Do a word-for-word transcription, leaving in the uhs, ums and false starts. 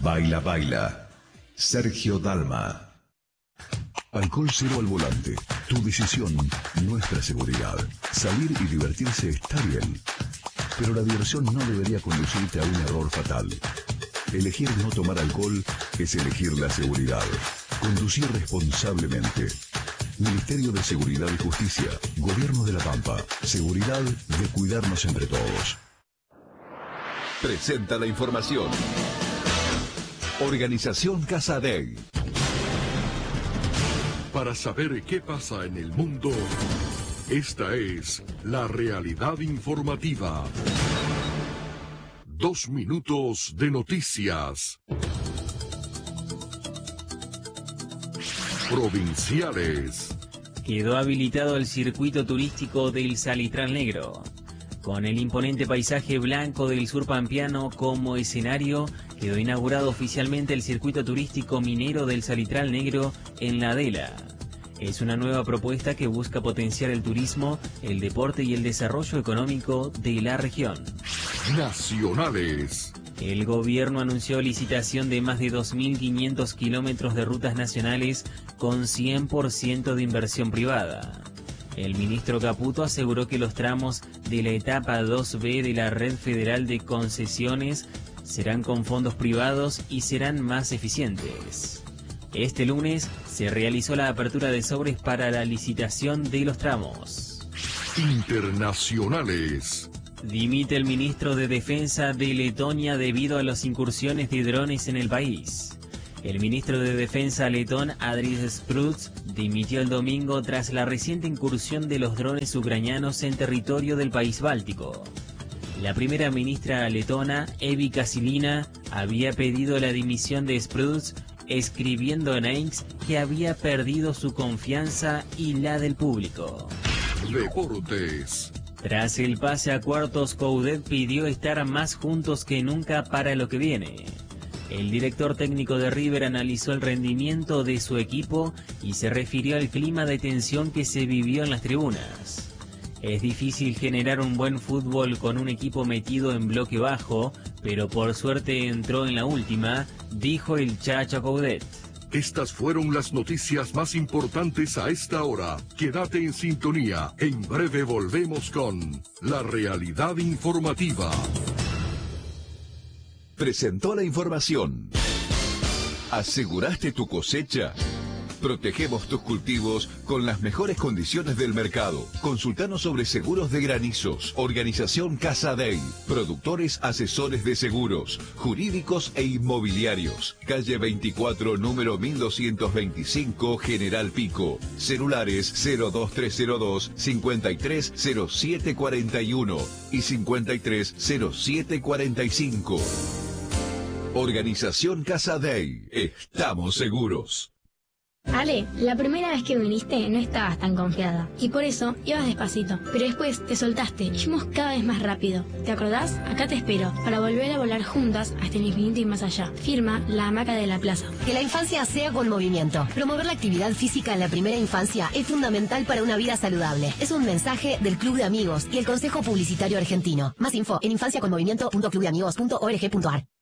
Baila, baila. Sergio Dalma. Alcohol cero al volante. Tu decisión, nuestra seguridad. Salir y divertirse está bien, pero la diversión no debería conducirte a un error fatal. Elegir no tomar alcohol es elegir la seguridad. Conducir responsablemente. Ministerio de Seguridad y Justicia. Gobierno de La Pampa. Seguridad de cuidarnos entre todos. Presenta la información. Organización Casadei. Para saber qué pasa en el mundo, esta es la realidad informativa. Dos minutos de noticias. Provinciales. Quedó habilitado el circuito turístico del Salitral Negro. Con el imponente paisaje blanco del sur pampeano como escenario, quedó inaugurado oficialmente el circuito turístico minero del Salitral Negro en La Adela. Es una nueva propuesta que busca potenciar el turismo, el deporte y el desarrollo económico de la región. Nacionales. El gobierno anunció licitación de más de dos mil quinientos kilómetros de rutas nacionales con cien por ciento de inversión privada. El ministro Caputo aseguró que los tramos de la etapa dos B de la Red Federal de Concesiones serán con fondos privados y serán más eficientes. Este lunes se realizó la apertura de sobres para la licitación de los tramos. Internacionales. Dimite el ministro de Defensa de Letonia debido a las incursiones de drones en el país. El ministro de Defensa letón, Andris Spruds, dimitió el domingo tras la reciente incursión de los drones ucranianos en territorio del país báltico. La primera ministra letona, Evi Kasilina, había pedido la dimisión de Spruds, escribiendo en X que había perdido su confianza y la del público. Deportes. Tras el pase a cuartos, Coudet pidió estar más juntos que nunca para lo que viene. El director técnico de River analizó el rendimiento de su equipo y se refirió al clima de tensión que se vivió en las tribunas. Es difícil generar un buen fútbol con un equipo metido en bloque bajo, pero por suerte entró en la última, dijo el Chacho Coudet. Estas fueron las noticias más importantes a esta hora. Quédate en sintonía. En breve volvemos con la realidad informativa. Presentó la información. ¿Aseguraste tu cosecha? Protegemos tus cultivos con las mejores condiciones del mercado. Consultanos sobre seguros de granizos. Organización Casadei. Productores asesores de seguros, jurídicos e inmobiliarios. Calle veinticuatro, número mil doscientos veinticinco, General Pico. Celulares cero dos tres cero dos, cincuenta y tres cero siete cuarenta y uno y cincuenta y tres cero siete cuarenta y cinco. Organización Casadei. Estamos seguros. Ale, la primera vez que viniste no estabas tan confiada y por eso ibas despacito, pero después te soltaste y fuimos cada vez más rápido. ¿Te acordás? Acá te espero para volver a volar juntas hasta el infinito y más allá. Firma La Hamaca de la Plaza. Que la infancia sea con movimiento. Promover la actividad física en la primera infancia es fundamental para una vida saludable. Es un mensaje del Club de Amigos y el Consejo Publicitario Argentino. Más info en infancia con movimiento punto club de amigos punto org punto ar.